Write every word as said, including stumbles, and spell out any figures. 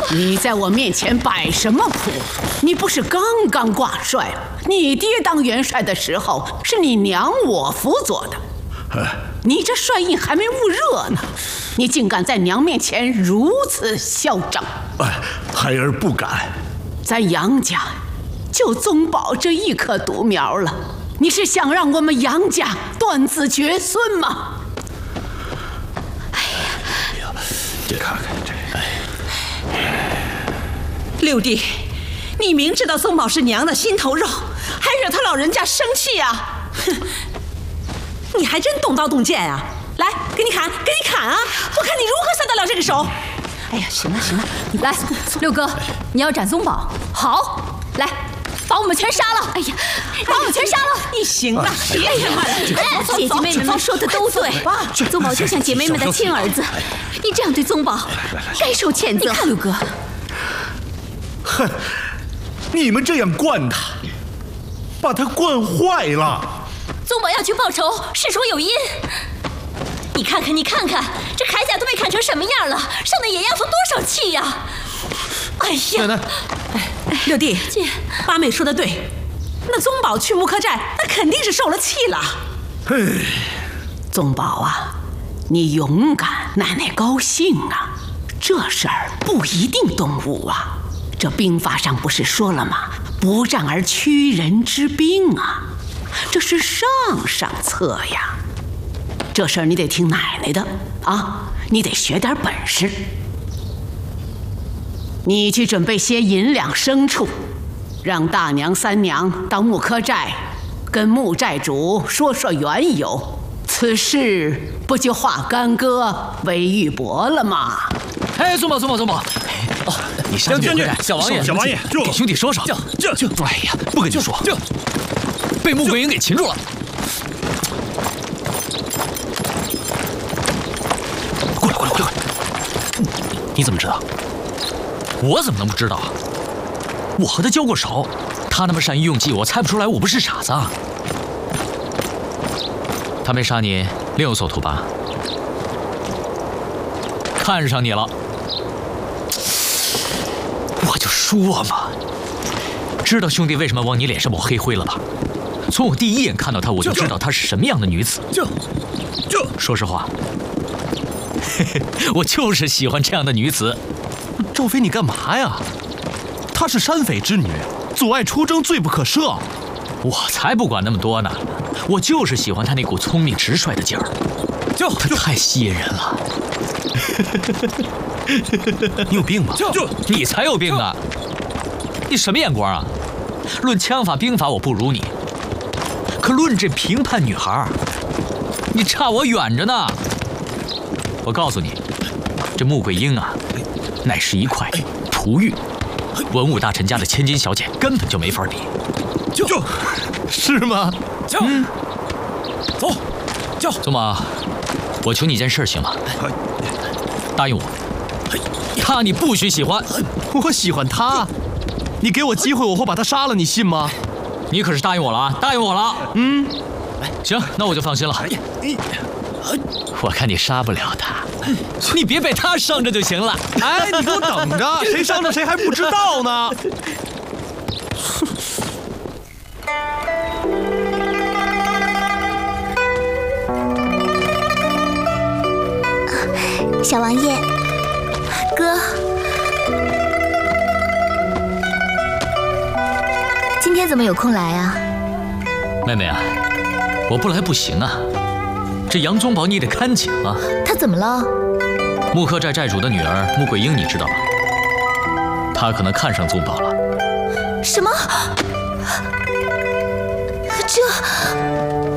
你在我面前摆什么谱？你不是刚刚挂帅吗？你爹当元帅的时候，是你娘我辅佐的。你这帅印还没捂热呢，你竟敢在娘面前如此嚣张！ 哎，孩儿不敢。 咱杨家就宗保这一棵独苗了，你是想让我们杨家断子绝孙吗？ 哎呀，这看看这，哎， 六弟，你明知道宗保是娘的心头肉，还惹他老人家生气啊！哼，你还真动刀动剑啊！来，给你砍，给你砍啊！我看你如何下得了这个手！ 哎呀，行了行了，来，六哥，你要斩宗保，好，来，把我们全杀了！哎呀，把我们全杀了！ 你行了，别添乱了。 姐姐妹妹们说的都对，宗保就像姐妹们的亲儿子，你这样对宗保，该受谴责。你看六哥， 哼，你们这样惯他，把他惯坏了。 宗保要去报仇，事出有因。你看看，你看看，这铠甲都被砍成什么样了，上的也要服多少气呀！哎呀， 奶奶， 哎，六弟，姐，八妹说的对，那宗保去木柯寨，那肯定是受了气了。 哎， 宗保啊，你勇敢，奶奶高兴啊。这事儿不一定动武啊，这兵法上不是说了吗？不战而屈人之兵啊，这是上上策呀。这事儿你得听奶奶的啊，你得学点本事。你去准备些银两牲畜，让大娘三娘到木柯寨跟木寨主说说缘由，此事不就化干戈为玉帛了吗？ 哎，宗保，宗保，宗保！哦，你上去，小王爷， 小王爷， 给兄弟说说。 这这这， 哎呀，不跟你说，这被穆桂英给擒住了。过来，过来，过来！你怎么知道？我怎么能不知道啊？我和他交过手，他那么善于用计，我猜不出来我不是傻子啊。他没杀你，另有所图吧？看上你了，我就说嘛，知道兄弟为什么往你脸上抹黑灰了吧？从我第一眼看到她，我就知道她是什么样的女子。 就就说实话，嘿嘿，我就是喜欢这样的女子。 赵飞，你干嘛呀？她是山匪之女，阻碍出征，罪不可赦。 我才不管那么多呢，我就是喜欢她那股聪明直率的劲儿， 就她太吸引人了。 你有病吧？ 就就你才有病呢！你什么眼光啊？论枪法兵法我不如你，可论这评判女孩，你差我远着呢。我告诉你，这穆桂英啊，乃是一块璞玉，文武大臣家的千金小姐根本就没法比。 就就， 是吗？ 就，嗯，走，就宗保，我求你一件事行吗？答应我，他你不许喜欢。 我喜欢他，你给我机会，我会把他杀了，你信吗？ 你可是答应我了啊！答应我了。嗯，行，那我就放心了。我看你杀不了他，你别被他伤着就行了。 哎，你给我等着，谁伤着谁还不知道呢。 小王爷，哥，今天怎么有空来啊？ 妹妹啊，我不来不行啊，这杨宗保你得看紧啊。 他怎么了？ 木柯寨寨主的女儿穆桂英，你知道吧？她可能看上宗保了。 什么？这……